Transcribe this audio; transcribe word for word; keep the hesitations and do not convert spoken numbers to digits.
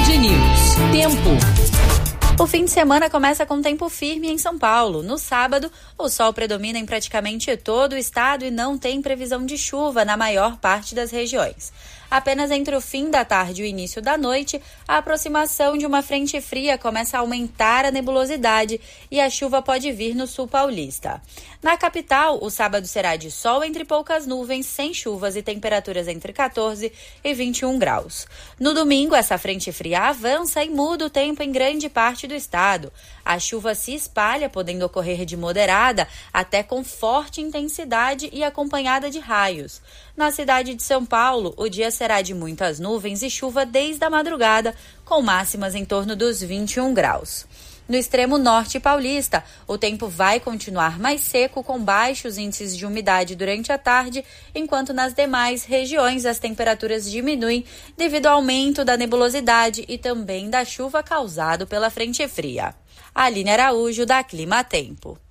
Band News. Tempo. O fim de semana começa com tempo firme em São Paulo. No sábado, o sol predomina em praticamente todo o estado e não tem previsão de chuva na maior parte das regiões. Apenas entre o fim da tarde e o início da noite, a aproximação de uma frente fria começa a aumentar a nebulosidade e a chuva pode vir no sul paulista. Na capital, o sábado será de sol entre poucas nuvens, sem chuvas e temperaturas entre quatorze e vinte e um graus. No domingo, essa frente fria avança e muda o tempo em grande parte do estado. A chuva se espalha, podendo ocorrer de moderada até com forte intensidade e acompanhada de raios. Na cidade de São Paulo, o dia será de muitas nuvens e chuva desde a madrugada, com máximas em torno dos vinte e um graus. No extremo norte paulista, o tempo vai continuar mais seco, com baixos índices de umidade durante a tarde, enquanto nas demais regiões as temperaturas diminuem devido ao aumento da nebulosidade e também da chuva causado pela frente fria. Aline Araújo, da Clima Tempo.